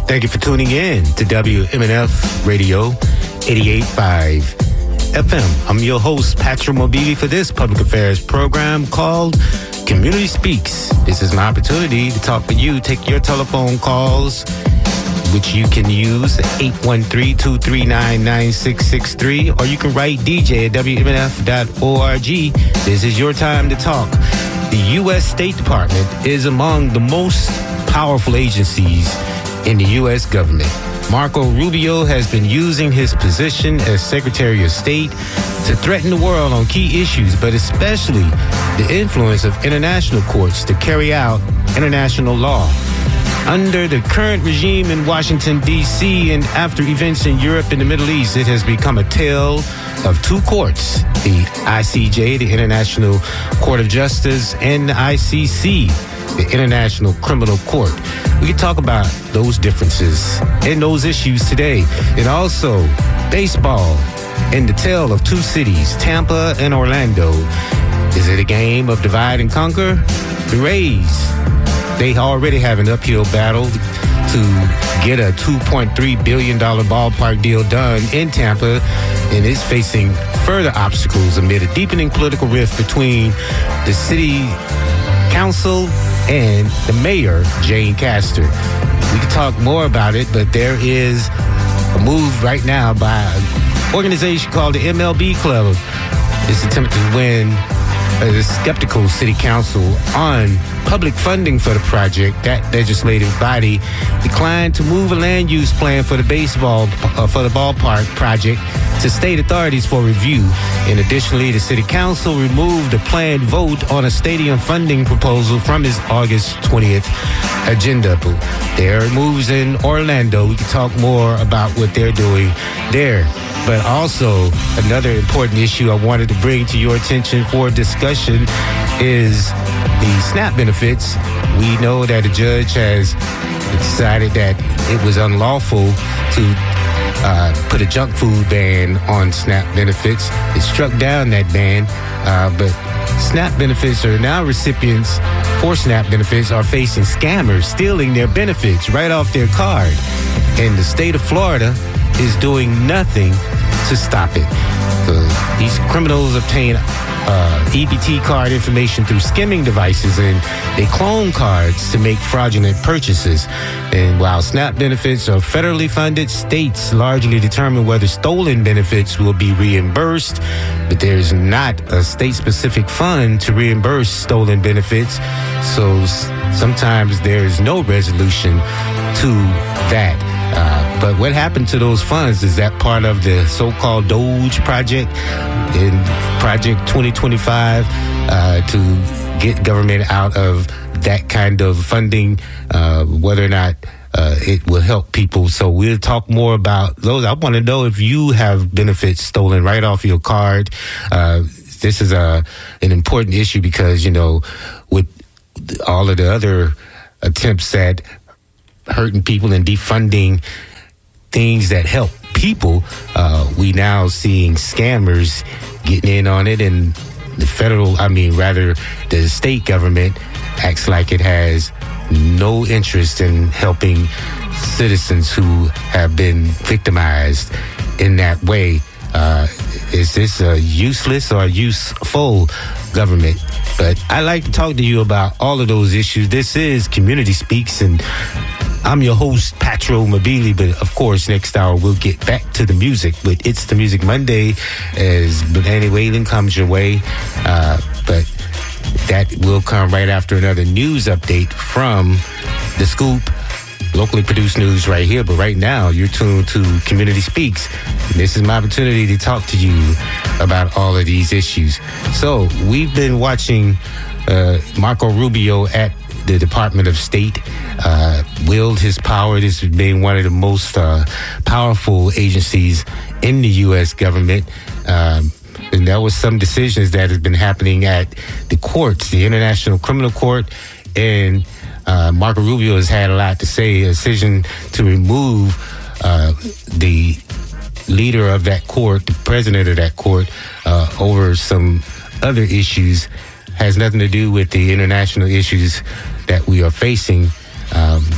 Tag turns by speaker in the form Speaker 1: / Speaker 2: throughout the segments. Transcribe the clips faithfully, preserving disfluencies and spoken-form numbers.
Speaker 1: Thank you for tuning in to W M N F Radio eighty-eight point five F M. I'm your host, Patrick Mobili, for this public affairs program called Community Speaks. This is my opportunity to talk to you, take your telephone calls, which you can use at eight one three, two three nine, nine six six three, or you can write D J at W M N F dot org. This is your time to talk. The U S State Department is among the most powerful agencies in the U S government. Marco Rubio has been using his position as Secretary of State to threaten the world on key issues, but especially the influence of international courts to carry out international law. Under the current regime in Washington, D C, and after events in Europe and the Middle East, it has become a tale of two courts, the I C J, the International Court of Justice, and the I C C, the International Criminal Court. We can talk about those differences and those issues today. And also, baseball and the tale of two cities, Tampa and Orlando. Is it a game of divide and conquer? The Rays, they already have an uphill battle to get a two point three billion dollars ballpark deal done in Tampa, and is facing further obstacles amid a deepening political rift between the city council and the mayor, Jane Castor. We can talk more about it, but there is a move right now by an organization called the M L B Club. It's attempting to win the skeptical city council on public funding for the project. That legislative body declined to move a land use plan for the baseball, uh, for the ballpark project to state authorities for review. And additionally, the city council removed a planned vote on a stadium funding proposal from its August twentieth agenda. But there are moves in Orlando. We can talk more about what they're doing there. But also, another important issue I wanted to bring to your attention for discussion is the SNAP benefits. We know that a judge has decided that it was unlawful to uh, put a junk food ban on SNAP benefits. It struck down that ban, uh, but SNAP benefits are now recipients for SNAP benefits are facing scammers stealing their benefits right off their card. And the state of Florida is doing nothing to stop it. Uh, these criminals obtain uh, E B T card information through skimming devices, and they clone cards to make fraudulent purchases. And while SNAP benefits are federally funded, states largely determine whether stolen benefits will be reimbursed, but there's not a state-specific fund to reimburse stolen benefits, so sometimes there's no resolution to that. Uh, but what happened to those funds? Is that part of the so-called DOGE project in Project twenty twenty-five uh, to get government out of that kind of funding, uh, whether or not uh, it will help people? So we'll talk more about those. I want to know if you have benefits stolen right off your card. Uh, this is a an important issue because, you know, with all of the other attempts at hurting people and defunding things that help people, uh, we now seeing scammers getting in on it, and the federal, I mean, rather, the state government acts like it has no interest in helping citizens who have been victimized in that way. Uh, is this a useless or useful government? But I like to talk to you about all of those issues. This is Community Speaks, and I'm your host, Patro Mobili. But of course, next hour we'll get back to the music with It's the Music Monday as Banana Whalen comes your way. Uh, but that will come right after another news update from The Scoop. Locally produced news right here, but right now you're tuned to Community Speaks. And this is my opportunity to talk to you about all of these issues. So we've been watching uh, Marco Rubio at the Department of State uh, wield his power. This being one of the most uh, powerful agencies in the U S government. Um, and there was some decisions that have been happening at the courts, the International Criminal Court, and Uh, Marco Rubio has had a lot to say. A decision to remove uh, the leader of that court, the president of that court, uh, over some other issues has nothing to do with the international issues that we are facing. Um, but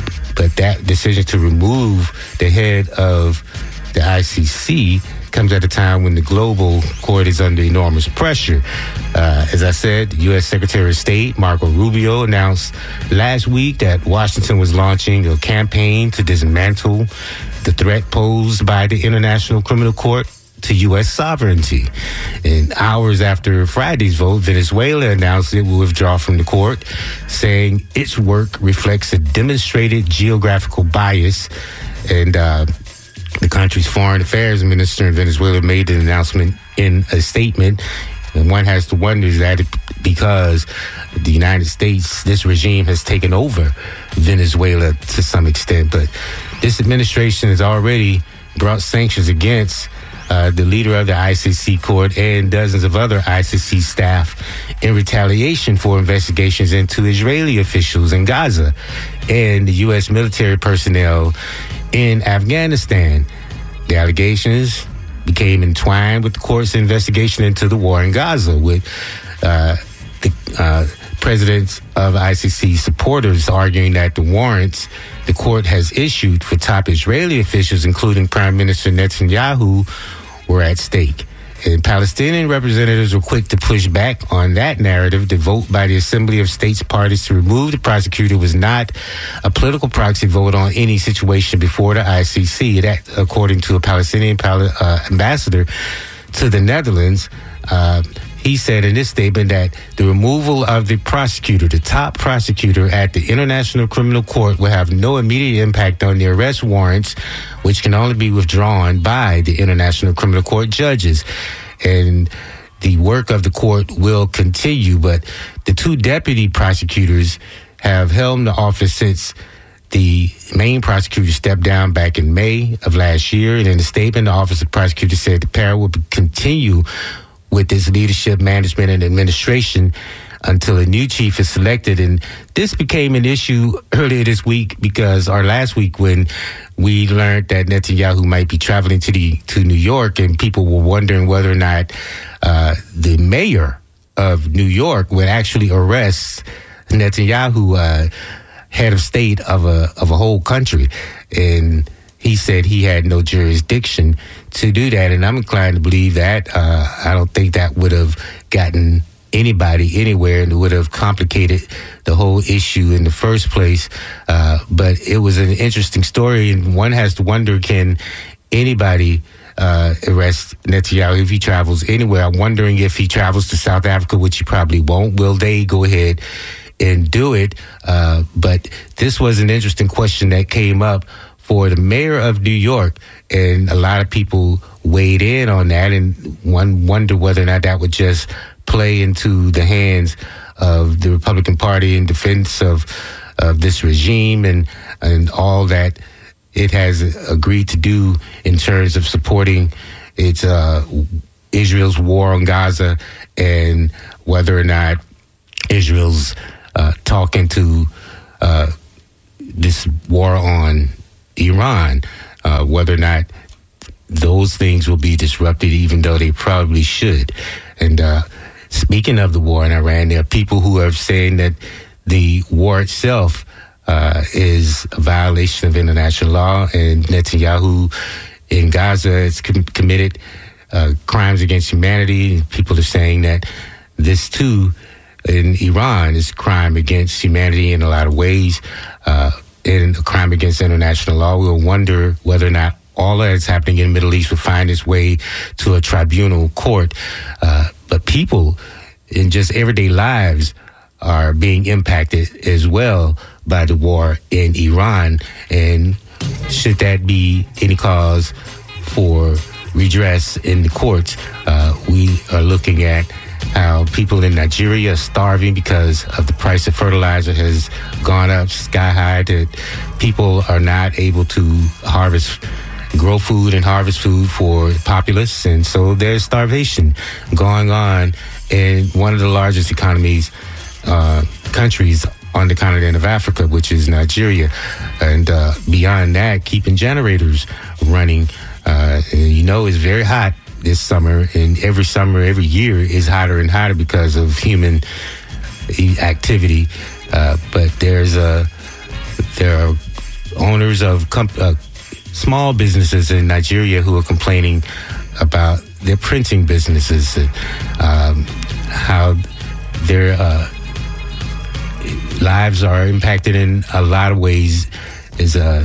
Speaker 1: but that decision to remove the head of the I C C comes at a time when the global court is under enormous pressure. Uh, as I said, U S Secretary of State Marco Rubio announced last week that Washington was launching a campaign to dismantle the threat posed by the International Criminal Court to U S sovereignty. And hours after Friday's vote, Venezuela announced it will withdraw from the court, saying its work reflects a demonstrated geographical bias. And uh, the country's foreign affairs minister in Venezuela made an announcement in a statement. And one has to wonder, is that because the United States, this regime has taken over Venezuela to some extent. But this administration has already brought sanctions against Uh, the leader of the I C C court and dozens of other I C C staff in retaliation for investigations into Israeli officials in Gaza and the U S military personnel in Afghanistan. The allegations became entwined with the court's investigation into the war in Gaza, with uh, the uh, presidents of I C C supporters arguing that the warrants the court has issued for top Israeli officials, including Prime Minister Netanyahu, were at stake. And Palestinian representatives were quick to push back on that narrative. The vote by the Assembly of States parties to remove the prosecutor was not a political proxy vote on any situation before the I C C. That, according to a Palestinian pal- uh, ambassador to the Netherlands, uh, he said in this statement that the removal of the prosecutor, the top prosecutor at the International Criminal Court, will have no immediate impact on the arrest warrants, which can only be withdrawn by the International Criminal Court judges. And the work of the court will continue, but the two deputy prosecutors have held the office since the main prosecutor stepped down back in May of last year. And in a statement, the Office of Prosecutor said the pair will continue with its leadership, management, and administration until a new chief is selected. And this became an issue earlier this week because, or last week, when we learned that Netanyahu might be traveling to the to New York, and people were wondering whether or not uh, the mayor of New York would actually arrest Netanyahu, uh, head of state of a of a whole country. And he said he had no jurisdiction to do that, and I'm inclined to believe that. Uh, I don't think that would have gotten anybody anywhere, and it would have complicated the whole issue in the first place. Uh, but it was an interesting story, and one has to wonder, can anybody uh, arrest Netanyahu if he travels anywhere? I'm wondering if he travels to South Africa, which he probably won't. Will they go ahead and do it? Uh, but this was an interesting question that came up for the mayor of New York, and a lot of people weighed in on that, and one wondered whether or not that would just play into the hands of the Republican Party in defense of of this regime and and all that it has agreed to do in terms of supporting its uh, Israel's war on Gaza, and whether or not Israel's uh, talking to uh, this war on Iran, uh, whether or not those things will be disrupted, even though they probably should. And uh, speaking of the war in Iran, there are people who are saying that the war itself uh, is a violation of international law, and Netanyahu in Gaza has com- committed uh, crimes against humanity. People are saying that this too in Iran is a crime against humanity in a lot of ways. Uh, and a crime against international law. We'll wonder whether or not all that is happening in the Middle East will find its way to a tribunal court. Uh, but people in just everyday lives are being impacted as well by the war in Iran. And should that be any cause for redress in the courts, uh, we are looking at how people in Nigeria are starving because of the price of fertilizer has gone up sky high, that people are not able to harvest, grow food and harvest food for the populace. And so there's starvation going on in one of the largest economies, uh, countries on the continent of Africa, which is Nigeria. And uh, beyond that, keeping generators running. Uh, and you know, it's very hot this summer, and every summer, every year is hotter and hotter because of human activity. Uh, but there's a there are owners of comp- uh, small businesses in Nigeria who are complaining about their printing businesses, and um, how their uh, lives are impacted in a lot of ways, as uh,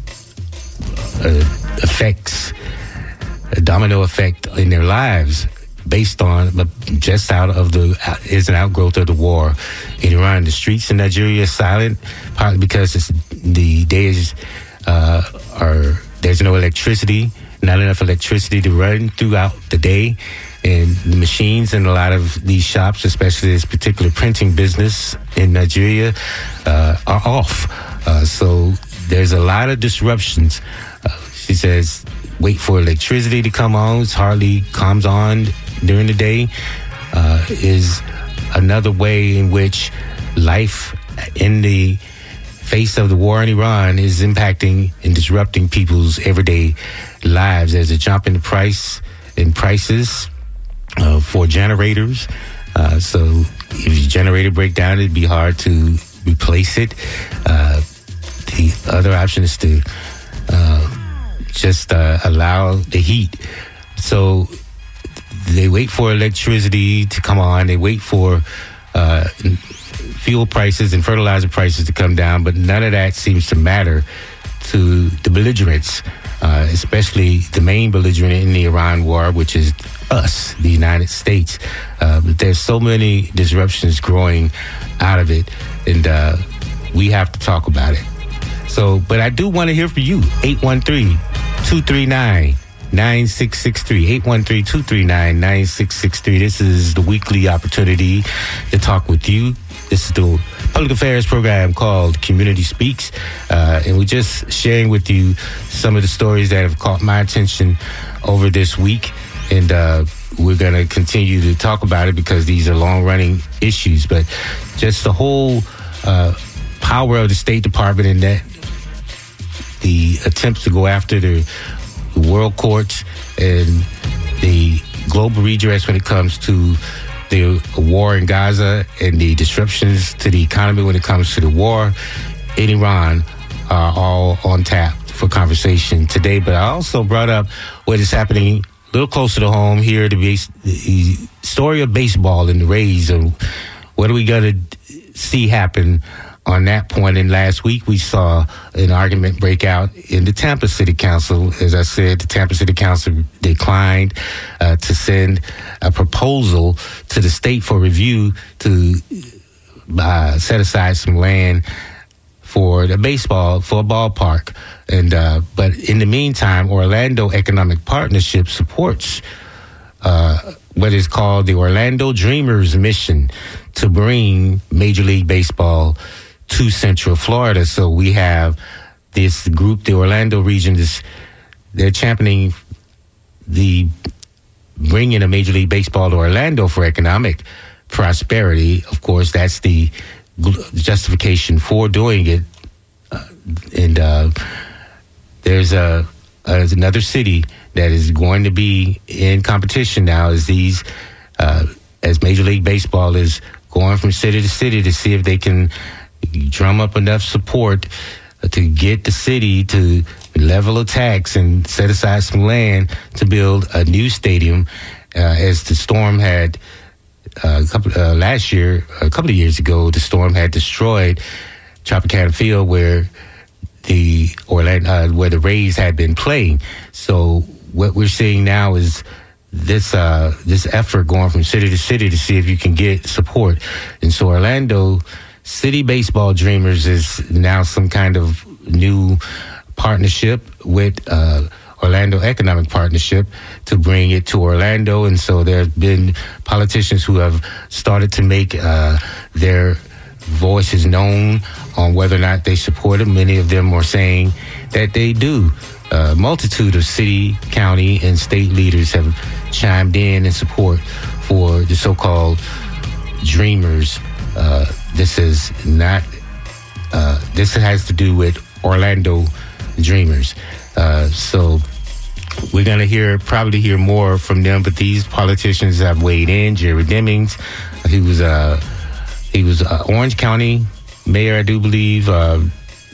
Speaker 1: uh, effects, a domino effect in their lives based on, but just out of the, is an outgrowth of the war in Iran. The streets in Nigeria are silent, partly because it's, the days uh, are, there's no electricity, not enough electricity to run throughout the day. And the machines in a lot of these shops, especially this particular printing business in Nigeria, uh, are off. Uh, so there's a lot of disruptions. Uh, she says, wait for electricity to come on. It hardly comes on during the day. Uh, is another way in which life in the face of the war in Iran is impacting and disrupting people's everyday lives. There's a jump in the price in prices uh, for generators. Uh, so if your generator break down, it'd be hard to replace it. Uh, the other option is to uh, just uh, allow the heat. So they wait for electricity to come on. They wait for uh, fuel prices and fertilizer prices to come down, but none of that seems to matter to the belligerents, uh, especially the main belligerent in the Iran war, which is us, the United States. Uh, but there's so many disruptions growing out of it, and uh, we have to talk about it. So, but I do want to hear from you. eight one three, two three nine, nine six six three. eight one three, two three nine, nine six six three. This is the weekly opportunity to talk with you. This is the public affairs program called Community Speaks, uh, and we're just sharing with you some of the stories that have caught my attention over this week, and uh, we're going to continue to talk about it because these are long-running issues. But just the whole uh, power of the State Department and that the attempts to go after the, the world courts and the global redress when it comes to the war in Gaza and the disruptions to the economy when it comes to the war in Iran are all on tap for conversation today. But I also brought up what is happening a little closer to home here, the, base, the story of baseball and the Rays, and what are we going to see happen on that point. And last week we saw an argument break out in the Tampa City Council. As I said, the Tampa City Council declined uh, to send a proposal to the state for review to uh, set aside some land for the baseball, for a ballpark. And uh, but in the meantime, Orlando Economic Partnership supports uh, what is called the Orlando Dreamers mission to bring Major League Baseball to Central Florida. So we have this group, the Orlando region, this, they're championing the bringing a Major League Baseball to Orlando for economic prosperity. Of course, that's the justification for doing it. Uh, and uh, there's a, uh, another city that is going to be in competition now as these, uh, as Major League Baseball is going from city to city to see if they can drum up enough support to get the city to level a tax and set aside some land to build a new stadium, uh, as the storm had uh, a couple uh, last year, a couple of years ago, the storm had destroyed Tropicana Field where the Orlando, uh, where the Rays had been playing. So what we're seeing now is this uh, this effort going from city to city to see if you can get support. And so Orlando City Baseball Dreamers is now some kind of new partnership with uh, Orlando Economic Partnership to bring it to Orlando. And so there have been politicians who have started to make uh, their voices known on whether or not they support it. Many of them are saying that they do. A multitude of city, county, and state leaders have chimed in in support for the so-called Dreamers. Uh, this is not, uh, this has to do with Orlando Dreamers. Uh, so we're going to hear, probably hear more from them, but these politicians have weighed in. Jerry Demings, he was, uh, he was uh, Orange County mayor, I do believe, uh,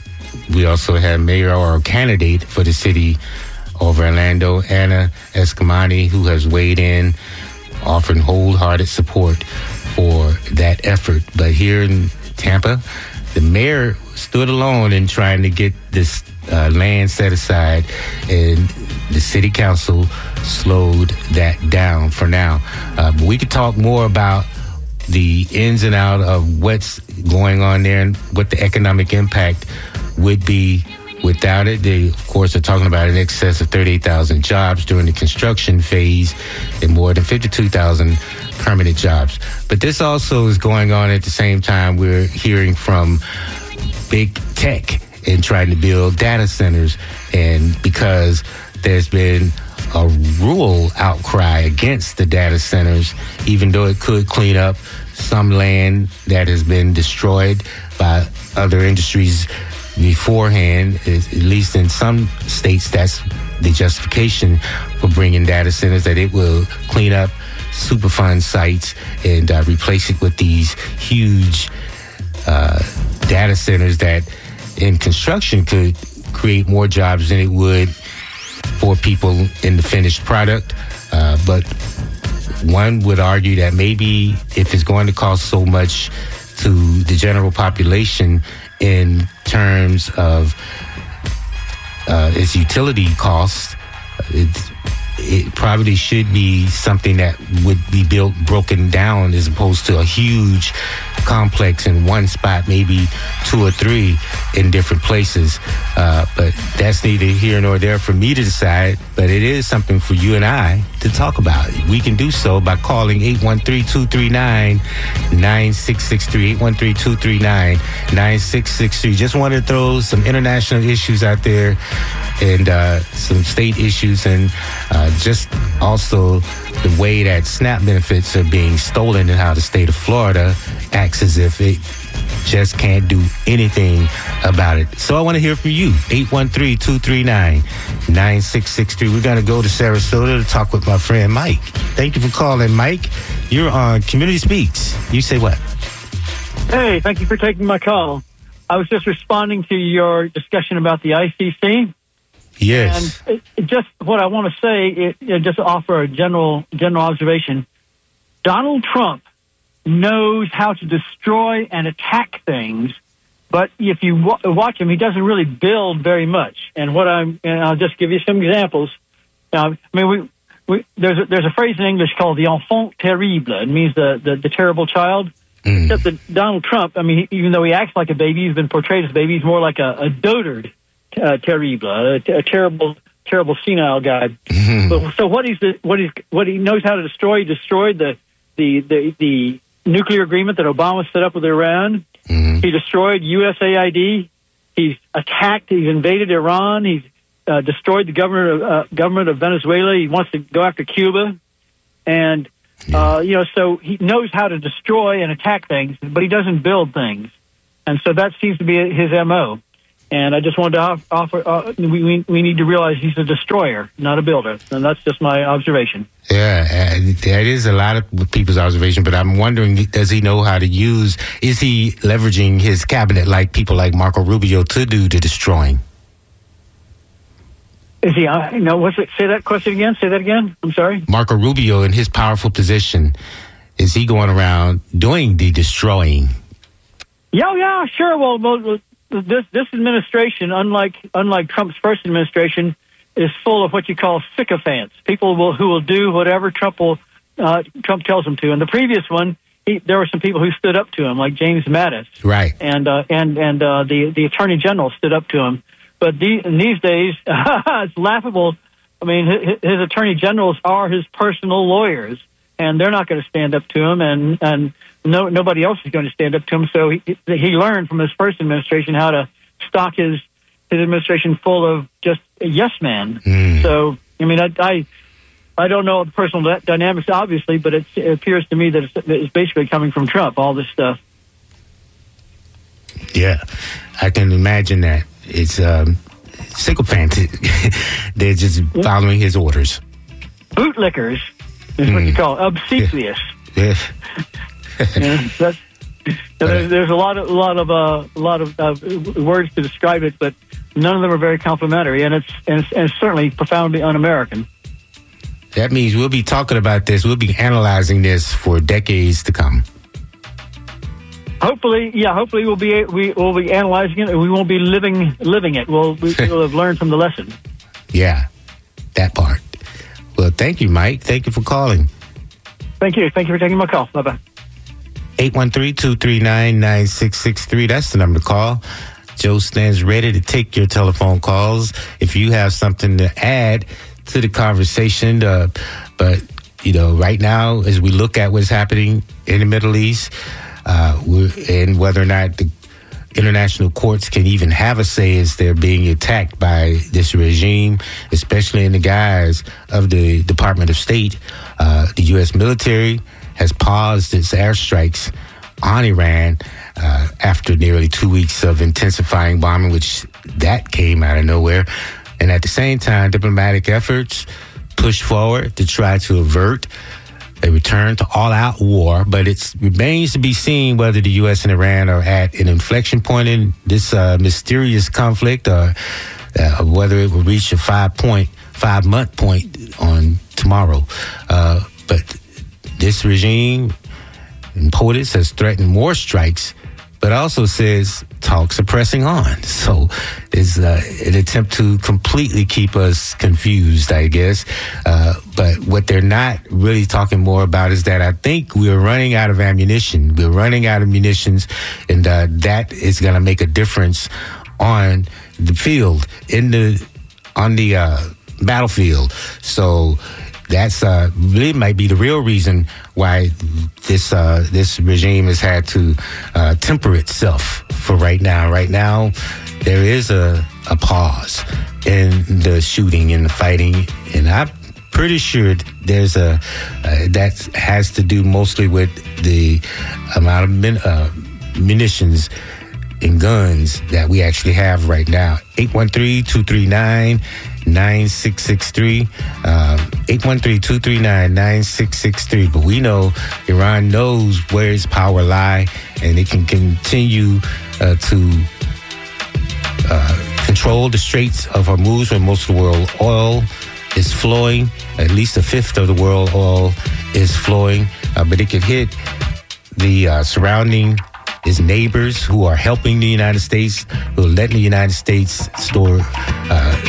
Speaker 1: we also have mayoral candidate for the city of Orlando, Anna Escamani, who has weighed in, offering wholehearted support for that effort. But here in Tampa, the mayor stood alone in trying to get this uh, land set aside, and the city council slowed that down for now. Uh, but we could talk more about the ins and out of what's going on there and what the economic impact would be without it. They, of course, are talking about in excess of thirty-eight thousand jobs during the construction phase and more than fifty-two thousand permanent jobs. But this also is going on at the same time we're hearing from big tech and trying to build data centers. And because there's been a rural outcry against the data centers, even though it could clean up some land that has been destroyed by other industries beforehand, at least in some states, that's the justification for bringing data centers, that it will clean up Superfund sites and uh, replace it with these huge uh, data centers that in construction could create more jobs than it would for people in the finished product. Uh, but one would argue that maybe if it's going to cost so much to the general population in terms of uh, its utility costs, it's, it probably should be something that would be built broken down as opposed to a huge complex in one spot, maybe two or three in different places. Uh, but that's neither here nor there for me to decide, but it is something for you and I to talk about. We can do so by calling eight one three, two three nine, nine six six three, eight one three, two three nine, nine six six three. Just wanted to throw some international issues out there and uh, some state issues, and uh, just also the way that SNAP benefits are being stolen and how the state of Florida acts as if it just can't do anything about it. So I want to hear from you. eight one three, two three nine, nine six six three. We're going to go to Sarasota to talk with my friend Mike. Thank you for calling, Mike. You're on Community Speaks. You say what?
Speaker 2: Hey, thank you for taking my call. I was just responding to your discussion about the I C C.
Speaker 1: Yes.
Speaker 2: And it, it just what I want to say, it, it just offer a general general observation. Donald Trump knows how to destroy and attack things, but if you w- watch him, he doesn't really build very much. And what I'm, and I'll just give you some examples. Uh, I mean, we, we there's a, there's a phrase in English called the enfant terrible. It means the the, the terrible child. Mm. Except that Donald Trump, I mean, even though he acts like a baby, he's been portrayed as a baby. He's more like a, a dotard. Uh, terrible, a, a terrible, terrible senile guy. Mm-hmm. But, so what he's what he's what he knows how to destroy. He destroyed the the the, the nuclear agreement that Obama set up with Iran. Mm-hmm. He destroyed U S A I D. He's attacked. He's invaded Iran. He's uh, destroyed the government of uh, government of Venezuela. He wants to go after Cuba, and yeah. uh, you know, so he knows how to destroy and attack things, but he doesn't build things, and so that seems to be his M O. And I just wanted to offer, uh, we, we need to realize he's a destroyer, not a builder. And that's just my observation.
Speaker 1: Yeah, uh, that is a lot of people's observation, but I'm wondering, does he know how to use, is he leveraging his cabinet like people like Marco Rubio to do the destroying?
Speaker 2: Is he, uh, no, what's it, say that question again, say that again, I'm sorry?
Speaker 1: Marco Rubio in his powerful position, is he going around doing the destroying?
Speaker 2: Yeah, yeah, sure, well, well This this administration, unlike unlike Trump's first administration, is full of what you call sycophants. People will who will do whatever Trump will uh, Trump tells them to. And the previous one, he, there were some people who stood up to him, like James Mattis,
Speaker 1: right?
Speaker 2: And uh, and and uh, the the Attorney General stood up to him. But the, in these days, it's laughable. I mean, his, his Attorney Generals are his personal lawyers, and they're not going to stand up to him, and and. No, nobody else is going to stand up to him. So he, he learned from his first administration how to stock his his administration full of just a yes man. Mm. So I mean, I, I I don't know the personal dynamics, obviously, but it, it appears to me that it's, it's basically coming from Trump. All this stuff.
Speaker 1: Yeah, I can imagine that. It's um, sycophants. They're just yeah. following his orders.
Speaker 2: Bootlickers is mm. what you call it. Obsequious.
Speaker 1: Yeah.
Speaker 2: yeah, that's there's, there's a lot of a lot of uh, a lot of uh, words to describe it, but none of them are very complimentary, and it's and it's, and it's certainly profoundly un-American.
Speaker 1: That means we'll be talking about this. We'll be analyzing this for decades to come.
Speaker 2: Hopefully, yeah. Hopefully, we'll be we will be analyzing it, and we won't be living living it. We'll we will have learned from the lesson.
Speaker 1: Yeah, that part. Well, thank you, Mike. Thank you for calling.
Speaker 2: Thank you. Thank you for taking my call. Bye bye.
Speaker 1: eight one three, two three nine, nine six six three. That's the number to call. Joe stands ready to take your telephone calls if you have something to add to the conversation. Uh, but, you know, right now, as we look at what's happening in the Middle East, uh, we're, and whether or not the international courts can even have a say as they're being attacked by this regime, especially in the guise of the Department of State, uh, the U S military has paused its airstrikes on Iran uh, after nearly two weeks of intensifying bombing, which that came out of nowhere. And at the same time, diplomatic efforts push forward to try to avert a return to all-out war. But it remains to be seen whether the U S and Iran are at an inflection point in this uh, mysterious conflict, or uh, whether it will reach a five-point, five-month point on tomorrow. Uh, but this regime and POTUS has threatened more strikes, but also says talks are pressing on. So it's uh, an attempt to completely keep us confused, I guess. Uh, but what they're not really talking more about is that I think we're running out of ammunition. We're running out of munitions, and uh, that is going to make a difference on the field, in the on the uh, battlefield. So that's uh, really might be the real reason why this uh, this regime has had to uh, temper itself for right now. Right now, there is a, a pause in the shooting and the fighting, and I'm pretty sure there's a uh, that has to do mostly with the amount of min, uh, munitions and guns that we actually have right now. eight one three, two three nine, nine six six three. Um, eight one three, two three nine, nine six six three. But we know Iran knows where its power lie, and it can continue uh, to uh, control the Straits of Hormuz, where most of the world oil is flowing. At least a fifth of the world oil is flowing. Uh, but it could hit the uh, surrounding its neighbors who are helping the United States, who are letting the United States store, uh,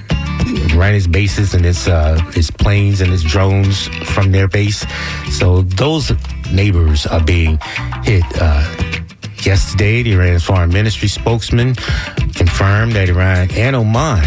Speaker 1: run its bases and its uh, its planes and its drones from their base. So those neighbors are being hit. Uh, yesterday, the Iran's foreign ministry spokesman confirmed that Iran and Oman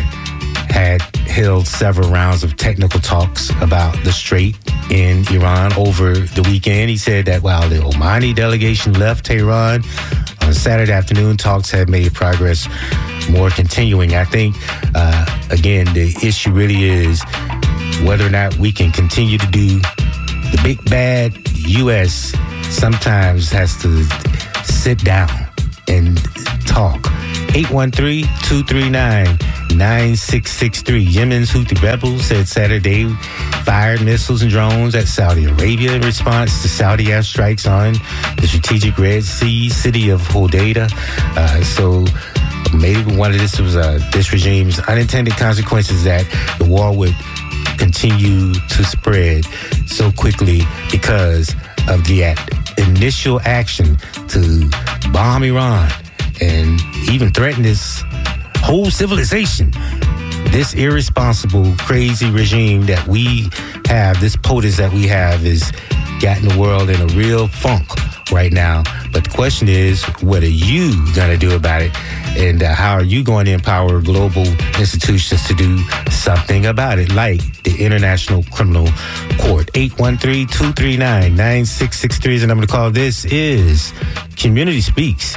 Speaker 1: had held several rounds of technical talks about the Strait in Iran over the weekend. He said that while the Omani delegation left Tehran on Saturday afternoon, talks have made progress, more continuing. I think, uh, again, the issue really is whether or not we can continue to do the big bad U S sometimes has to sit down and talk. eight one three, two three nine, nine six six three. Yemen's Houthi rebels said Saturday fired missiles and drones at Saudi Arabia in response to Saudi airstrikes on the strategic Red Sea city of Hodeidah. Uh, so maybe one of this was uh, this regime's unintended consequences, that the war would continue to spread so quickly because of the initial action to bomb Iran and even threaten this whole civilization. This irresponsible, crazy regime that we have, this POTUS that we have, is gotten the world in a real funk right now. But the question is, what are you going to do about it? And uh, how are you going to empower global institutions to do something about it, like the International Criminal Court? eight one three, two three nine, nine six six three is the number to call. This is Community Speaks.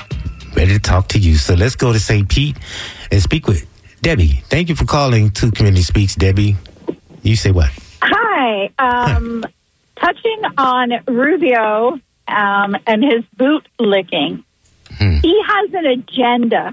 Speaker 1: Ready to talk to you. So let's go to Saint Pete and speak with Debbie. Thank you for calling to Community Speaks, Debbie. You say what?
Speaker 3: Hi. Um, touching on Rubio um, and his boot licking. Hmm. He has an agenda.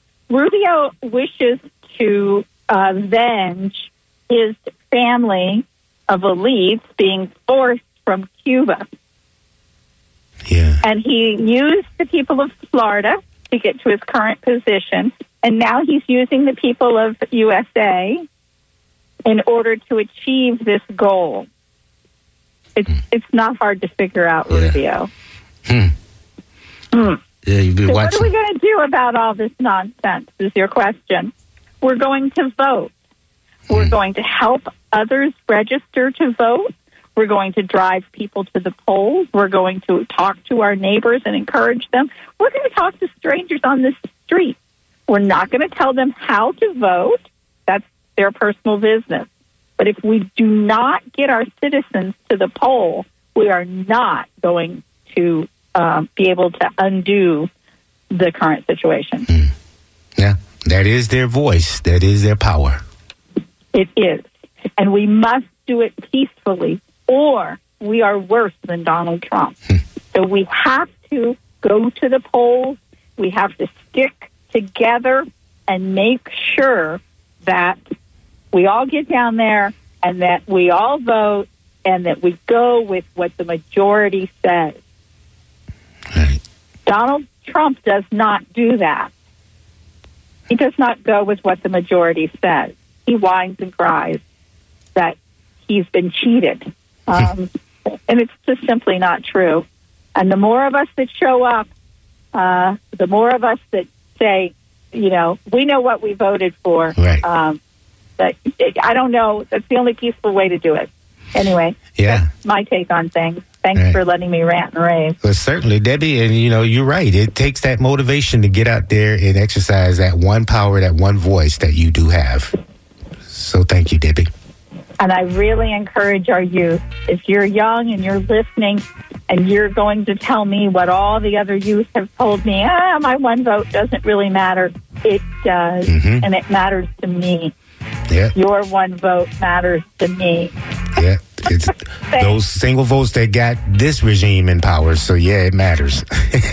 Speaker 3: Rubio wishes to uh, avenge his family of elites being forced from Cuba.
Speaker 1: Yeah.
Speaker 3: And he used the people of Florida to get to his current position. And now he's using the people of U S A in order to achieve this goal. It's mm. it's not hard to figure out, yeah. Rubio.
Speaker 1: Hmm.
Speaker 3: Mm.
Speaker 1: Yeah, you've been
Speaker 3: so
Speaker 1: watching.
Speaker 3: What are we going to do about all this nonsense, is your question. We're going to vote. Mm. We're going to help others register to vote. We're going to drive people to the polls. We're going to talk to our neighbors and encourage them. We're going to talk to strangers on the street. We're not going to tell them how to vote. That's their personal business. But if we do not get our citizens to the poll, we are not going to uh, be able to undo the current situation.
Speaker 1: Mm. Yeah, that is their voice. That is their power.
Speaker 3: It is. And we must do it peacefully, or we are worse than Donald Trump. Hmm. So we have to go to the polls. We have to stick together and make sure that we all get down there and that we all vote and that we go with what the majority says.
Speaker 1: Right.
Speaker 3: Donald Trump does not do that. He does not go with what the majority says. He whines and cries that he's been cheated. Um, and it's just simply not true. And the more of us that show up, uh, the more of us that say, you know, we know what we voted for.
Speaker 1: Right.
Speaker 3: Um, but I don't know. That's the only peaceful way to do it. Anyway,
Speaker 1: yeah.
Speaker 3: That's my take on things. Thanks
Speaker 1: right.
Speaker 3: for letting me rant and rave.
Speaker 1: Well, certainly, Debbie, and you know, you're right. It takes that motivation to get out there and exercise that one power, that one voice that you do have. So thank you, Debbie.
Speaker 3: And I really encourage our youth, if you're young and you're listening and you're going to tell me what all the other youth have told me, ah, my one vote doesn't really matter. It does, mm-hmm. and it matters to me.
Speaker 1: Yeah.
Speaker 3: Your one vote matters to me.
Speaker 1: Yeah, it's those single votes that got this regime in power. So, yeah, it matters.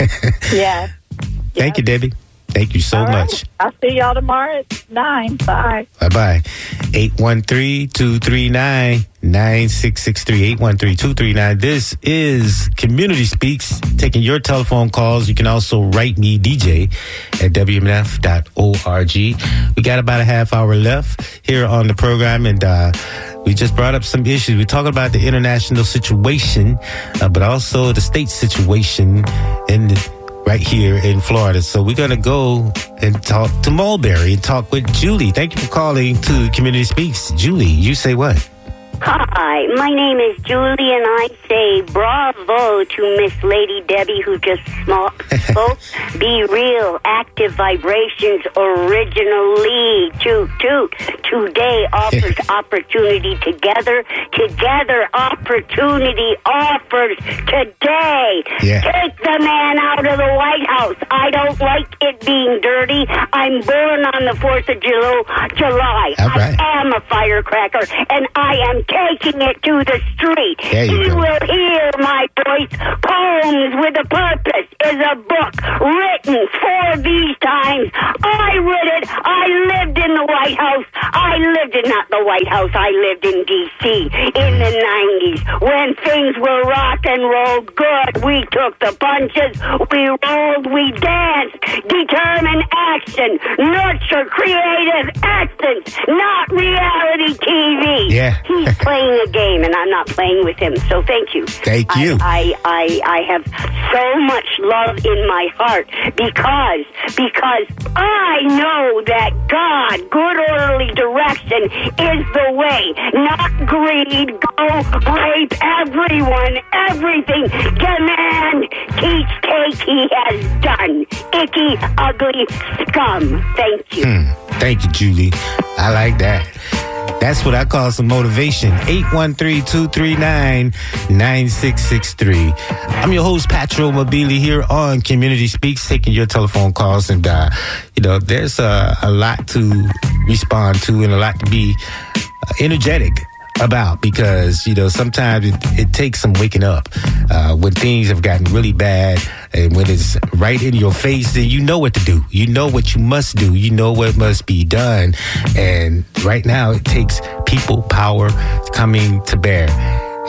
Speaker 3: Yeah.
Speaker 1: Thank
Speaker 3: yes.
Speaker 1: you, Debbie. Thank you so
Speaker 3: All right.
Speaker 1: much.
Speaker 3: I'll see y'all tomorrow at nine. Bye.
Speaker 1: Bye-bye. eight one three, two three nine, nine six six three. eight one three, two three nine. This is Community Speaks, taking your telephone calls. You can also write me, D J, at W M F dot org. We got about a half hour left here on the program, and uh, we just brought up some issues. We're talking about the international situation, uh, but also the state situation in the right here in Florida. So we're going to go and talk to Mulberry and talk with Julie. Thank you for calling to Community Speaks. Julie, you say what?
Speaker 4: Hi, my name is Julie, and I say bravo to Miss Lady Debbie, who just spoke. Be real, active vibrations, originally. Toot, toot. Today offers opportunity together. Together, opportunity offers today.
Speaker 1: Yeah.
Speaker 4: Take the man out of the White House. I don't like it being dirty. I'm born on the fourth of July.
Speaker 1: All right.
Speaker 4: I am a firecracker, and I am taking it to the street.
Speaker 1: There you
Speaker 4: he
Speaker 1: go.
Speaker 4: will hear my voice. Poems with a Purpose is a book written for these times. I read it. I lived in the White House. I lived in, not the White House, I lived in D C in the nineties when things were rock and roll good. We took the punches. We rolled. We danced. Determined action. Nurture creative essence, not reality T V.
Speaker 1: Yeah.
Speaker 4: He's playing a game, and I'm not playing with him. So thank you.
Speaker 1: Thank you.
Speaker 4: I, I, I, I have so much love in my heart because because I know that God, good orderly direction is the way, not greed. Go rape everyone, everything. Demand, teach, take. He has done. Icky, ugly scum. Thank you.
Speaker 1: Hmm. Thank you, Julie. I like that. That's what I call some motivation. eight one three, two three nine, nine six six three. I'm your host, Patro Mobili, here on Community Speaks, taking your telephone calls. And, uh, you know, there's uh, a lot to respond to and a lot to be uh, energetic about, because, you know, sometimes it, it takes some waking up uh, when things have gotten really bad, and when it's right in your face, then you know what to do. You know what you must do. You know what must be done. And right now it takes people power coming to bear.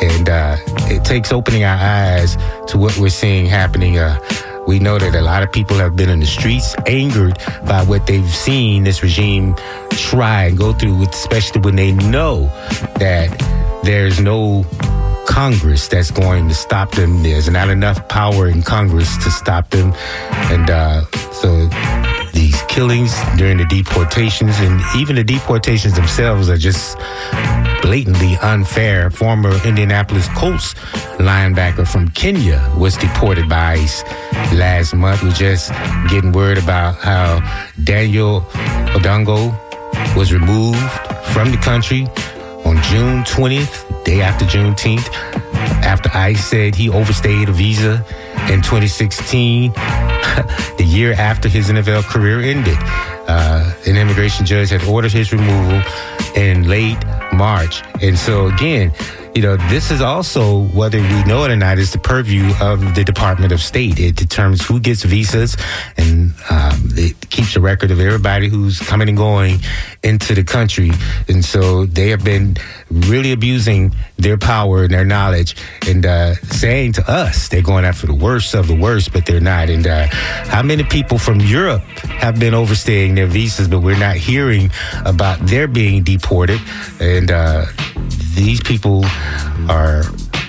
Speaker 1: And uh, it takes opening our eyes to what we're seeing happening. Uh, we know that a lot of people have been in the streets angered by what they've seen this regime try and go through, especially when they know that there's no Congress that's going to stop them. There's not enough power in Congress to stop them. And uh, so these killings during the deportations, and even the deportations themselves, are just blatantly unfair. Former Indianapolis Colts linebacker from Kenya was deported by ICE last month. We're just getting word about how Daniel Odongo was removed from the country on June twentieth, day after Juneteenth, after ICE said he overstayed a visa in twenty sixteen, the year after his N F L career ended. Uh, an immigration judge had ordered his removal in late March. And so, again, you know, this is also, whether we know it or not, is the purview of the Department of State. It determines who gets visas, and um, it keeps a record of everybody who's coming and going into the country. And so they have been really abusing their power and their knowledge, and uh, saying to us they're going after the worst of the worst, but they're not. And uh, how many people from Europe have been overstaying their visas, but we're not hearing about their being deported? And uh, these people are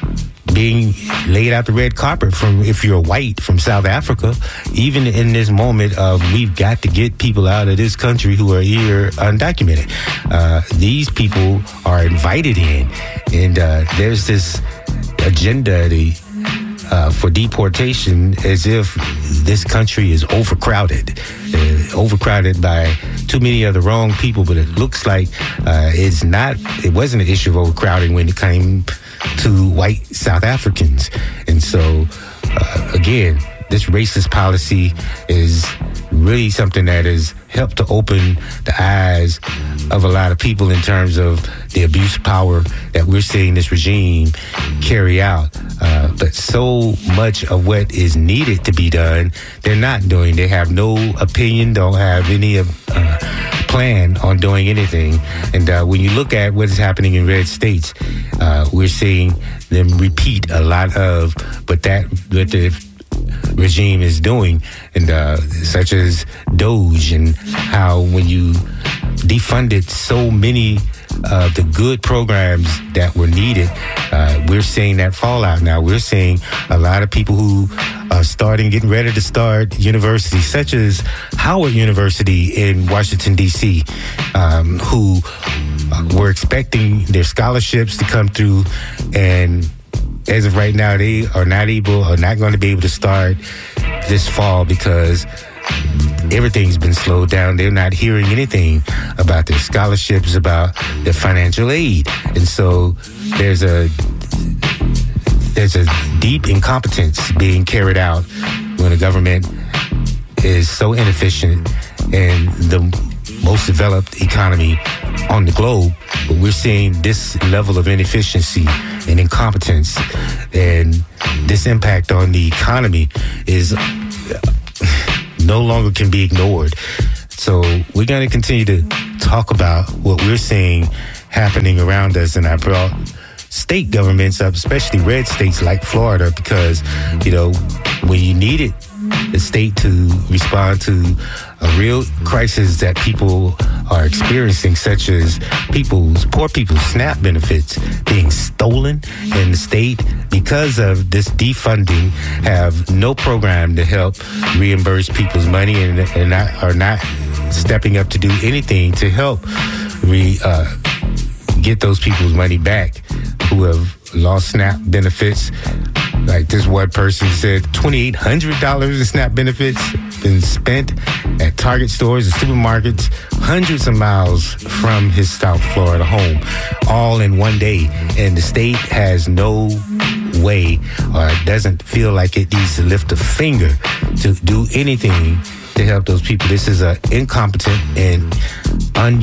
Speaker 1: being laid out the red carpet from, if you're white, from South Africa. Even in this moment of we've got to get people out of this country who are here undocumented. Uh, these people are invited in, and uh, there's this agenda the, uh, for deportation as if this country is overcrowded. Uh, overcrowded by too many of the wrong people, but it looks like uh, it's not, it wasn't an issue of overcrowding when it came to white South Africans. And so, uh, again, this racist policy is really something that has helped to open the eyes of a lot of people in terms of the abuse of power that we're seeing this regime carry out. Uh, but so much of what is needed to be done, they're not doing. They have no opinion, don't have any uh, plan on doing anything. And uh, when you look at what is happening in red states, uh, we're seeing them repeat a lot of what that what the regime is doing, and uh, such as Doge, and how when you defunded so many of the good programs that were needed, uh, we're seeing that fallout now. We're seeing a lot of people who are starting, getting ready to start universities, such as Howard University in Washington, D C, um, who were expecting their scholarships to come through, and as of right now, they are not able, or not going to be able to start this fall because everything's been slowed down. They're not hearing anything about their scholarships, about their financial aid. And so there's a there's a deep incompetence being carried out when the government is so inefficient in the most developed economy on the globe. But we're seeing this level of inefficiency and incompetence, and this impact on the economy is no longer can be ignored. So we're going to continue to talk about what we're seeing happening around us, and I brought state governments up, especially red states like Florida, because, you know, when you needed the state to respond to a real crisis that people are experiencing, such as people's, poor people's SNAP benefits being stolen, and the state, because of this defunding, have no program to help reimburse people's money, and, and not, are not stepping up to do anything to help re, uh, get those people's money back who have lost SNAP benefits. Like this one person said, twenty-eight hundred dollars in SNAP benefits been spent at Target stores and supermarkets hundreds of miles from his South Florida home, all in one day. And the state has no way, or doesn't feel like it needs to lift a finger to do anything to help those people. This is a incompetent and un.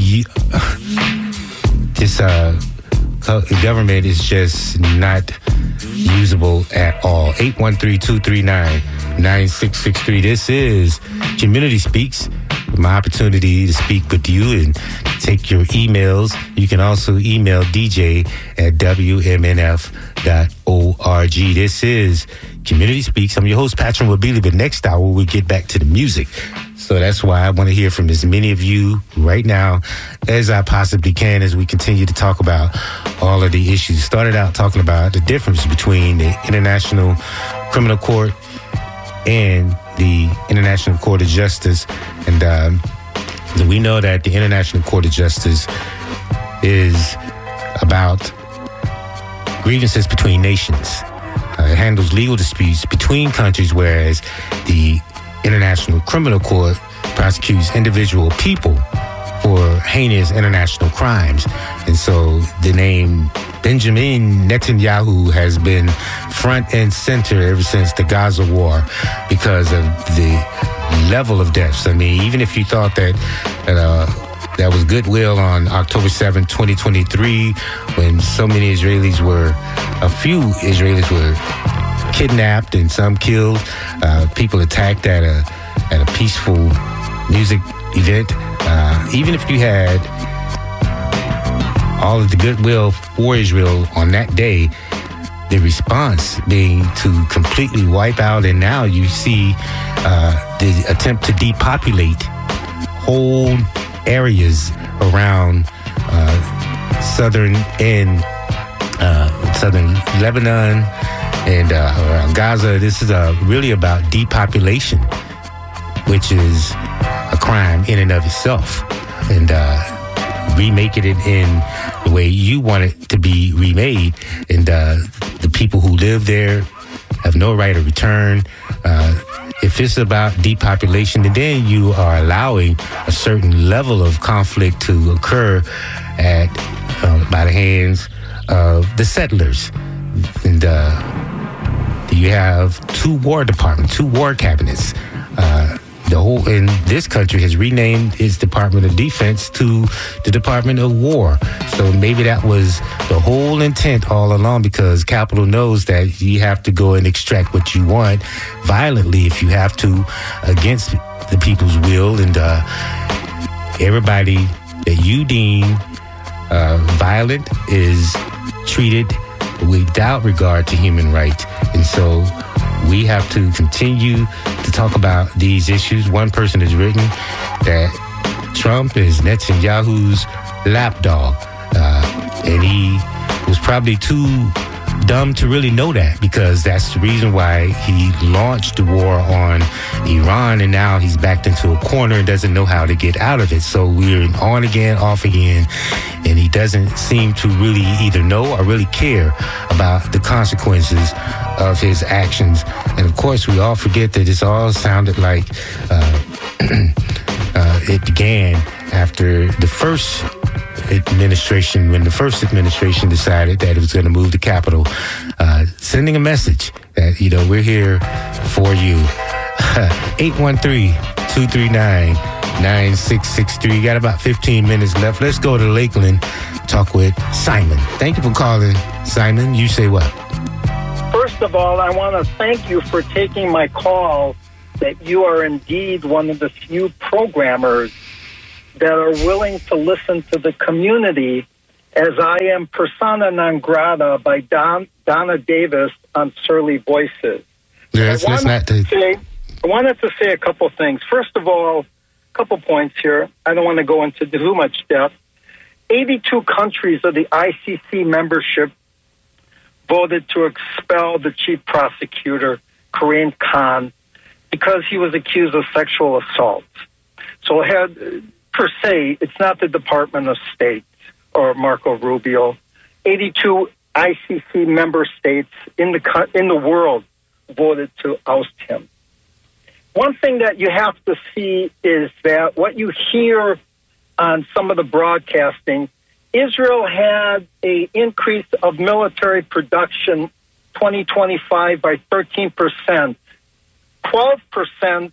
Speaker 1: This uh, government is just not usable at all. eight one three, two three nine, nine six six three. This is Community Speaks, my opportunity to speak with you and take your emails. You can also email D J at W M N F dot org. This is Community Speaks. I'm your host, Patrick Mobili, but next hour we get back to the music. So that's why I want to hear from as many of you right now as I possibly can as we continue to talk about all of the issues. Started out talking about the difference between the International Criminal Court and the International Court of Justice. And um, we know that the International Court of Justice is about grievances between nations. Uh, it handles legal disputes between countries, whereas the International Criminal Court prosecutes individual people for heinous international crimes. And so the name Benjamin Netanyahu has been front and center ever since the Gaza war because of the level of deaths. I mean, even if you thought that uh, that was goodwill on October seventh, twenty twenty-three, when so many Israelis were, a few Israelis were kidnapped and some killed, uh, people attacked at a at a peaceful music event. Uh, even if you had all of the goodwill for Israel on that day, the response being to completely wipe out, and now you see uh, the attempt to depopulate whole areas around uh, southern and uh, southern Lebanon and uh, around Gaza. This is uh, really about depopulation, which is a crime in and of itself. And uh, remaking it in the way you want it to be remade. And uh, the people who live there have no right of return. Uh, if it's about depopulation, then you are allowing a certain level of conflict to occur at uh, by the hands of the settlers. And uh, you have two war departments, two war cabinets. Uh, the whole in this country has renamed its Department of Defense to the Department of War. So maybe that was the whole intent all along, because Capitol knows that you have to go and extract what you want violently if you have to, against the people's will. And uh, everybody that you deem uh, violent is treated without regard to human rights. And so we have to continue to talk about these issues. One person has written that Trump is Netanyahu's lapdog. Uh, and he was probably too dumb to really know that, because that's the reason why he launched the war on Iran, and now he's backed into a corner and doesn't know how to get out of it. So we're on again, off again, and he doesn't seem to really either know or really care about the consequences of his actions. And of course, we all forget that this all sounded like uh, uh, it began after the first administration, when the first administration decided that it was going to move the Capitol, uh, sending a message that, you know, we're here for you. eight one three, two three nine, nine six six three. Got about fifteen minutes left. Let's go to Lakeland, talk with Simon. Thank you for calling, Simon. You say what?
Speaker 5: First of all, I want to thank you for taking my call, that you are indeed one of the few programmers that are willing to listen to the community, as I am persona non grata by Don, Donna Davis on Surly Voices.
Speaker 1: Yes,
Speaker 5: I,
Speaker 1: let's not
Speaker 5: to say, I wanted to say a couple things. First of all, a couple points here. I don't want to go into too much depth. eighty-two countries of the I C C membership voted to expel the chief prosecutor, Karim Khan, because he was accused of sexual assault. So it had... Per se, it's not the Department of State or Marco Rubio. eighty-two I C C member states in the in the world voted to oust him. One thing that you have to see is that what you hear on some of the broadcasting, Israel had an increase of military production twenty twenty-five by thirteen percent. twelve percent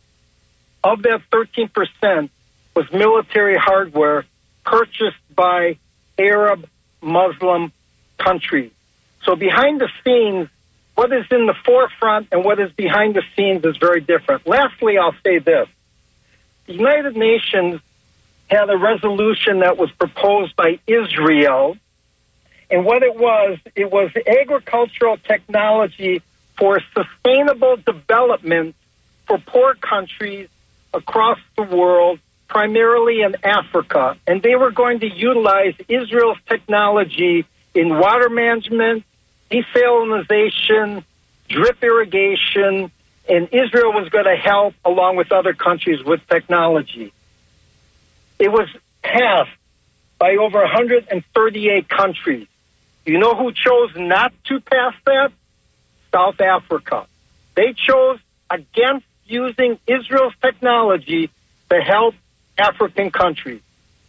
Speaker 5: of that thirteen percent was military hardware purchased by Arab Muslim countries. So behind the scenes, what is in the forefront and what is behind the scenes is very different. Lastly, I'll say this. The United Nations had a resolution that was proposed by Israel. And what it was, it was agricultural technology for sustainable development for poor countries across the world, primarily in Africa. And they were going to utilize Israel's technology in water management, desalinization, drip irrigation, and Israel was going to help along with other countries with technology. It was passed by over one hundred thirty-eight countries. You know who chose not to pass that? South Africa. They chose against using Israel's technology to help African countries.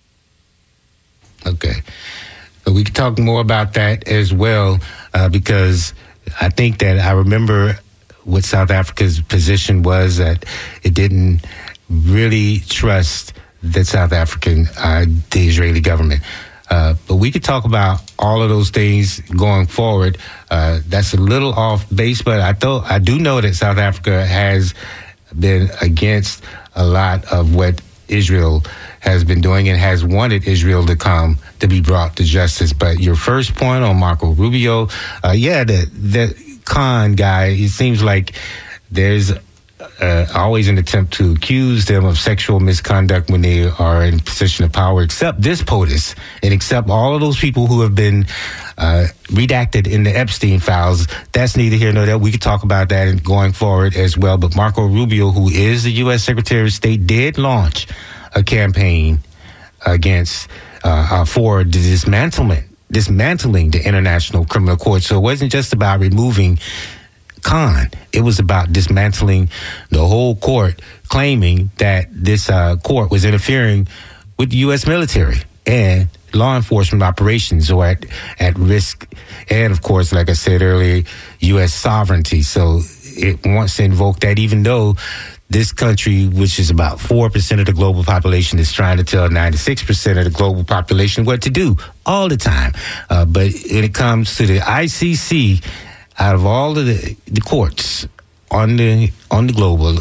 Speaker 1: Okay. We can talk more about that as well, uh, because I think that I remember what South Africa's position was, that it didn't really trust the South African, uh, the Israeli government. Uh, but we could talk about all of those things going forward. Uh, that's a little off base, but I thought I do know that South Africa has been against a lot of what Israel has been doing and has wanted Israel to come to be brought to justice. But your first point on Marco Rubio, uh, yeah, the the Khan guy, it seems like there's uh, always an attempt to accuse them of sexual misconduct when they are in position of power, except this POTUS and except all of those people who have been uh, redacted in the Epstein files. That's neither here nor there. We could talk about that and going forward as well. But Marco Rubio, who is the U S Secretary of State, did launch a campaign against uh, uh, for the dismantlement, dismantling the International Criminal Court. So it wasn't just about removing Khan. It was about dismantling the whole court, claiming that this uh, court was interfering with the U S military and law enforcement operations or at, at risk. And of course, like I said earlier, U S sovereignty. So it wants to invoke that, even though this country, which is about four percent of the global population, is trying to tell ninety-six percent of the global population what to do all the time. Uh, but when it comes to the I C C, out of all of the, the courts on the on the global,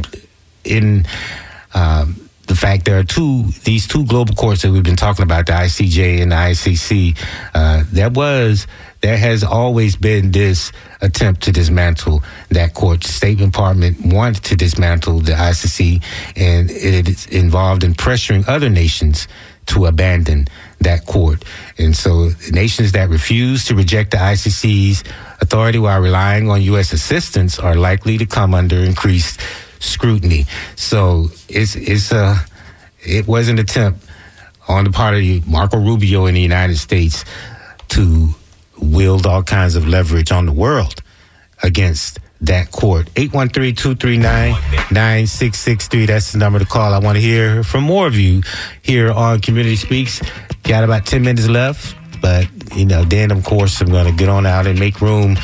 Speaker 1: in um, the fact there are two these two global courts that we've been talking about, the I C J and the I C C, uh, there was there has always been this attempt to dismantle that court. The State Department wanted to dismantle the I C C, and it is involved in pressuring other nations to abandon that court. And so nations that refuse to reject the I C C's authority while relying on U S assistance are likely to come under increased scrutiny. So it's it's a it was an attempt on the part of Marco Rubio in the United States to wield all kinds of leverage on the world against that court. eight one three, two three nine, nine six six three. That's the number to call. I want to hear from more of you here on Community Speaks. Got about ten minutes left, but, you know, then, of course, I'm going to get on out and make room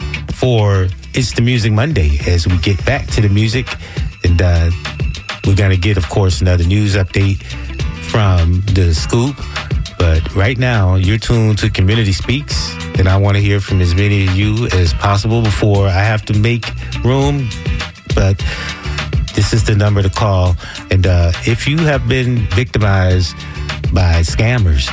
Speaker 1: for It's the Music Monday as we get back to the music. And uh, we're going to get, of course, another news update from The Scoop. But right now, you're tuned to Community Speaks, and I want to hear from as many of you as possible before I have to make room. But this is the number to call. And uh, if you have been victimized by scammers,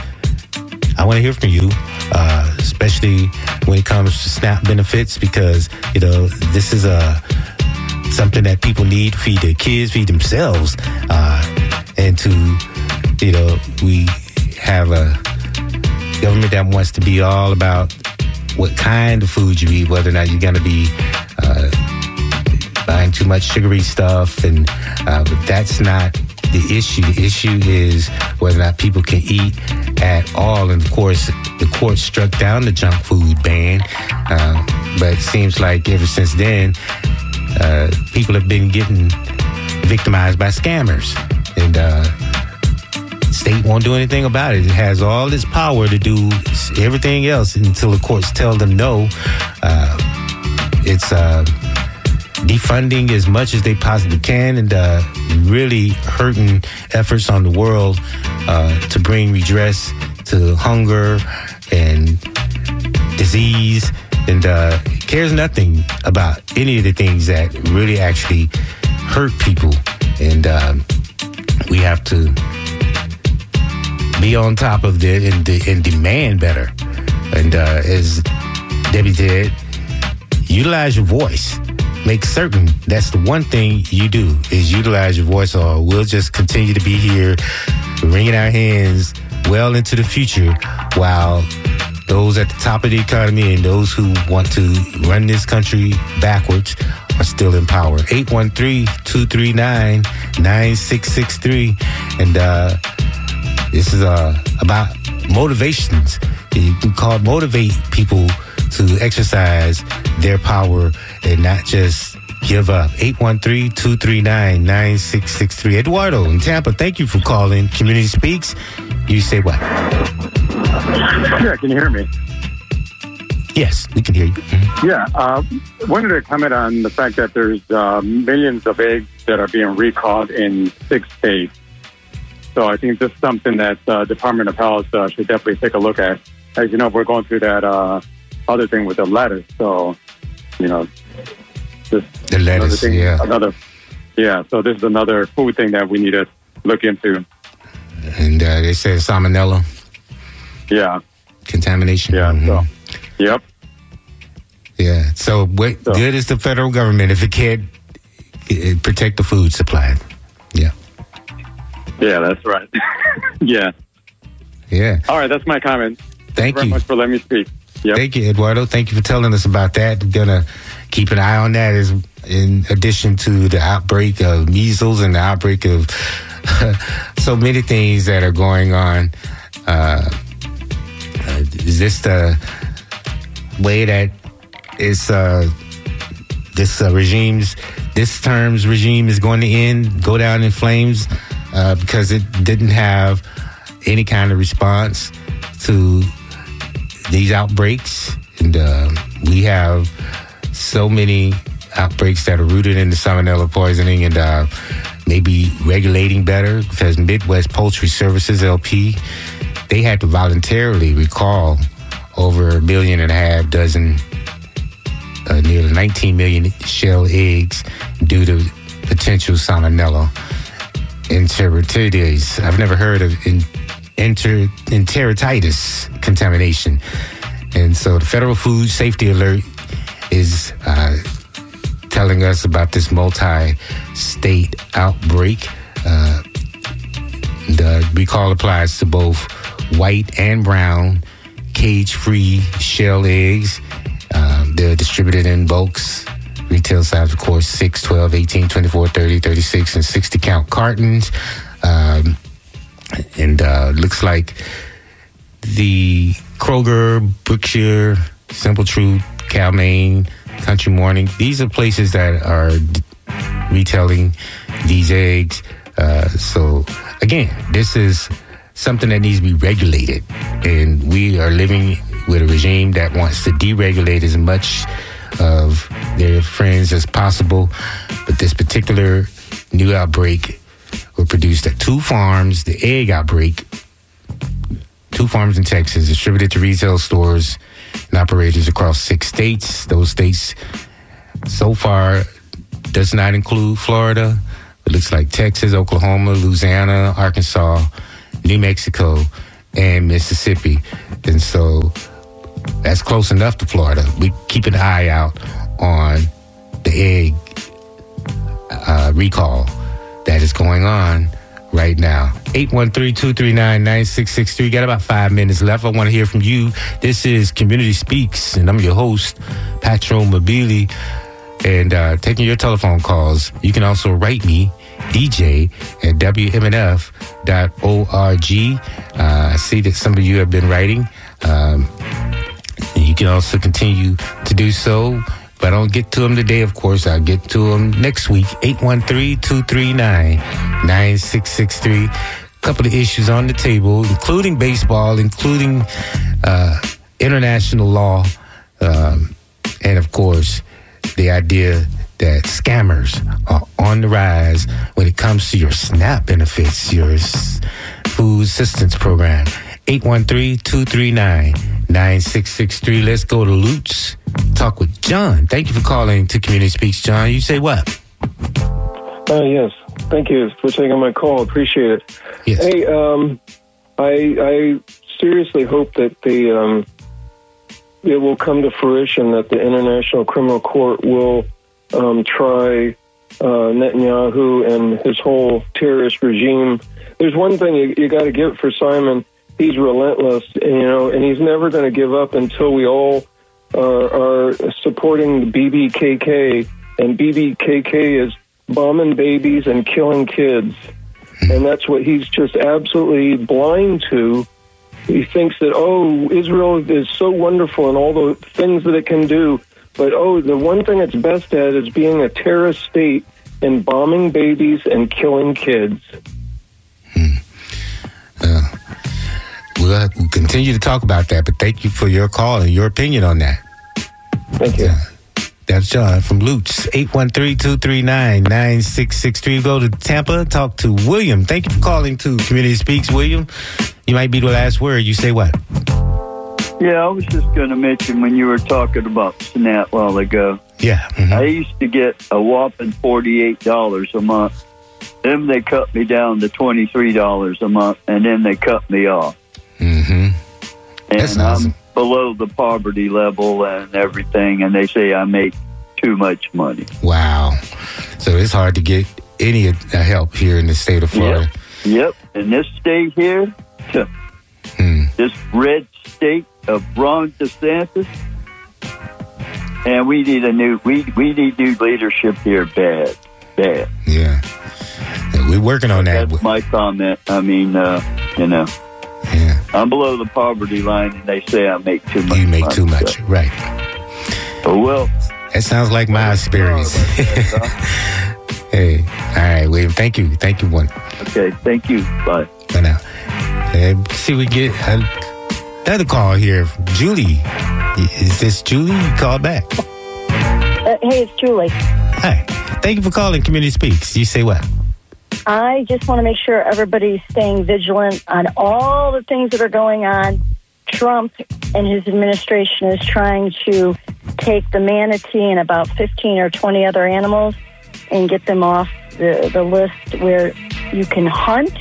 Speaker 1: I want to hear from you, uh, especially when it comes to SNAP benefits, because, you know, this is a something that people need to feed their kids, feed themselves, uh, and to, you know, we have a government that wants to be all about what kind of food you eat, whether or not you're going to be uh, buying too much sugary stuff. And uh, but that's not the issue. The issue is whether or not people can eat at all. And of course, the court struck down the junk food ban. Uh, but it seems like ever since then, uh, people have been getting victimized by scammers. And uh, state won't do anything about it. It has all this power to do everything else until the courts tell them no. Uh, it's uh, defunding as much as they possibly can, and uh, really hurting efforts on the world uh, to bring redress to hunger and disease, and uh, cares nothing about any of the things that really actually hurt people. And um, we have to be on top of it and, de- and demand better. And uh, as Debbie did, utilize your voice. Make certain that's the one thing you do is utilize your voice, or we'll just continue to be here wringing our hands well into the future while those at the top of the economy and those who want to run this country backwards are still in power. eight one three, two three nine, nine six six three. And uh, this is uh, about motivations. You can call it motivate people to exercise their power and not just give up. eight one three, two three nine, nine six six three. Eduardo in Tampa, thank you for calling Community Speaks. You say what?
Speaker 6: Yeah, can you hear me?
Speaker 1: Yes, we can hear you. Mm-hmm.
Speaker 6: Yeah, uh, wanted to comment on the fact that there's uh, millions of eggs that are being recalled in six states. So I think this is something that uh, Department of Health uh, should definitely take a look at. As you know, we're going through that uh, other thing with the lettuce. So, you know, this
Speaker 1: the lettuce,
Speaker 6: thing,
Speaker 1: yeah.
Speaker 6: Another, yeah, so this is another food thing that we need to look into.
Speaker 1: And uh, they said salmonella.
Speaker 6: Yeah.
Speaker 1: Contamination.
Speaker 6: Yeah,
Speaker 1: mm-hmm.
Speaker 6: so, yep.
Speaker 1: Yeah, so what
Speaker 6: so.
Speaker 1: good is the federal government if it can't uh, protect the food supply? Yeah.
Speaker 6: Yeah, that's right. yeah.
Speaker 1: Yeah.
Speaker 6: All right, that's my comment.
Speaker 1: Thank,
Speaker 6: Thank you very
Speaker 1: you.
Speaker 6: much for letting me speak. Yep.
Speaker 1: Thank you, Eduardo. Thank you for telling us about that. I'm going to keep an eye on that as in addition to the outbreak of measles and the outbreak of so many things that are going on. Uh, uh, is this the way that it's, uh, this uh, regime's, this term's regime is going to end, go down in flames uh, because it didn't have any kind of response to these outbreaks? And uh, we have so many outbreaks that are rooted in the salmonella poisoning, and uh, maybe regulating better, because Midwest Poultry Services, L P, they had to voluntarily recall over a million and a half dozen, uh, nearly nineteen million shell eggs due to potential salmonella enteritis. I've never heard of in, enter, enteritis contamination. And so the Federal Food Safety Alert is uh, telling us about this multi-state outbreak. Uh, the recall applies to both white and brown cage-free shell eggs. Um, they're distributed in bulks. Retail size, of course, six, twelve, eighteen, twenty-four, thirty, thirty-six, and sixty count cartons. Um, and uh, looks like the Kroger, Brookshire, Simple Truth, Cal-Maine, Country Morning, these are places that are d- retailing these eggs. Uh, so, again, this is something that needs to be regulated. And we are living with a regime that wants to deregulate as much of their friends as possible. But this particular new outbreak were produced at two farms. The egg outbreak, two farms in Texas, distributed to retail stores and operators across six states. Those states so far does not include Florida. It looks like Texas, Oklahoma, Louisiana, Arkansas, New Mexico, and Mississippi. And so that's close enough to Florida. We keep an eye out on the egg uh, recall that is going on right now. eight one three, two three nine, nine six six three. Got about five minutes left. I want to hear from you. This is Community Speaks, and I'm your host, Patro Mobili, and uh, taking your telephone calls. You can also write me, D J, at W M N F dot org. Uh, I see that some of you have been writing. Um, you can also continue to do so. If I don't get to them today, of course, I'll get to them next week. eight one three, two three nine, nine six six three. A couple of issues on the table, including baseball, including uh, international law, um, and, of course, the idea that scammers are on the rise when it comes to your SNAP benefits, your food assistance program. eight one three, two three nine, nine six six three. Let's go to Lutz. Talk with John. Thank you for calling to Community Speaks, John. You say what?
Speaker 7: Uh, yes. Thank you for taking my call. Appreciate it.
Speaker 1: Yes.
Speaker 7: Hey, um, I, I seriously hope that the um, it will come to fruition that the International Criminal Court will um, try uh, Netanyahu and his whole terrorist regime. There's one thing you, you got to give for Simon. He's relentless, and, you know, and he's never going to give up until we all are, are supporting the B B K K. And B B K K is bombing babies and killing kids. And that's what he's just absolutely blind to. He thinks that, oh, Israel is so wonderful and all the things that it can do. But, oh, the one thing it's best at is being a terrorist state and bombing babies and killing kids.
Speaker 1: Hmm. Uh, we'll continue to talk about that, but thank you for your call and your opinion on that.
Speaker 7: Thank you.
Speaker 1: Uh, That's John from Lutz, eight one three, two three nine, nine six six three. Go to Tampa, talk to William. Thank you for calling to Community Speaks, William. You might be the last word. You say what?
Speaker 8: Yeah, I was just going to mention when you were talking about SNAP a while ago.
Speaker 1: Yeah. Mm-hmm.
Speaker 8: I used to get a whopping forty-eight dollars a month. Then they cut me down to twenty-three dollars a month, and then they cut me off.
Speaker 1: Mm-hmm.
Speaker 8: And
Speaker 1: That's awesome.
Speaker 8: I'm below the poverty level and everything, and they say I make too much money.
Speaker 1: Wow. So it's hard to get any uh, help here in the state of Florida.
Speaker 8: Yep. Yep. In this state here,
Speaker 1: hmm.
Speaker 8: this red state of Ron DeSantis, and we need a new, we, we need new leadership here bad, bad.
Speaker 1: Yeah. yeah we're working on that.
Speaker 8: That's my comment. I mean, uh, you know.
Speaker 1: Yeah.
Speaker 8: I'm below the poverty line, and they say I make too much.
Speaker 1: You make
Speaker 8: money,
Speaker 1: too much,
Speaker 8: so.
Speaker 1: right.
Speaker 8: Oh, well.
Speaker 1: That sounds like my experience. Hey, all right, William, thank you. Thank you, one.
Speaker 8: Okay, thank you. Bye.
Speaker 1: Bye now. And see, we get another call here. Julie. Is this Julie? You called back.
Speaker 9: Uh, hey, it's Julie.
Speaker 1: Hi. Thank you for calling Community Speaks. You say what?
Speaker 9: I just want to make sure everybody's staying vigilant on all the things that are going on. Trump and his administration is trying to take the manatee and about fifteen or twenty other animals and get them off the, the list where you can hunt,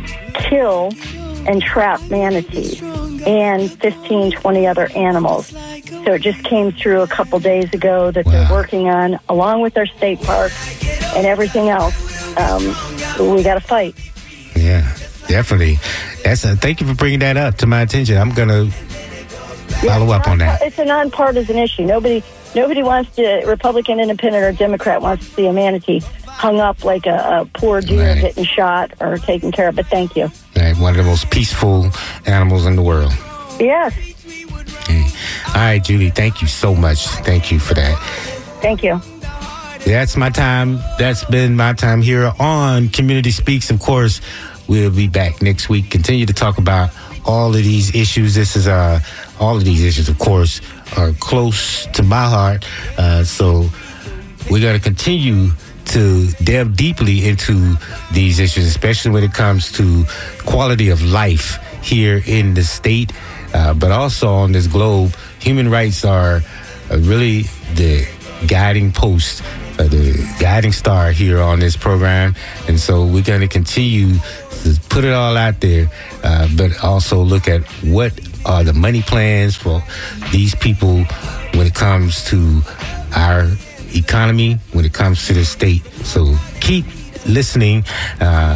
Speaker 9: kill, and trap manatees and fifteen, twenty other animals. So it just came through a couple days ago that wow. they're working on, along with our state parks and everything else. Um, we got to fight.
Speaker 1: Yeah, definitely. That's a, thank you for bringing that up to my attention. I'm going to follow
Speaker 9: yeah,
Speaker 1: up on that.
Speaker 9: It's a nonpartisan issue. Nobody nobody wants to, Republican, Independent, or Democrat wants to see a manatee hung up like a, a poor deer right. getting shot or taken care of. But thank you.
Speaker 1: Right, one of the most peaceful animals in the world.
Speaker 9: Yes.
Speaker 1: Okay. All right, Julie, thank you so much. Thank you for that.
Speaker 9: Thank you.
Speaker 1: That's my time. That's been my time here on Community Speaks. Of course, we'll be back next week. Continue to talk about all of these issues. This is uh, all of these issues, of course, are close to my heart. Uh, so we're going to continue to delve deeply into these issues, especially when it comes to quality of life here in the state, uh, but also on this globe. Human rights are uh, really the guiding post, uh, the guiding star here on this program. And so we're going to continue to put it all out there, uh, but also look at what are the money plans for these people when it comes to our economy, when it comes to the state. So keep listening. Uh,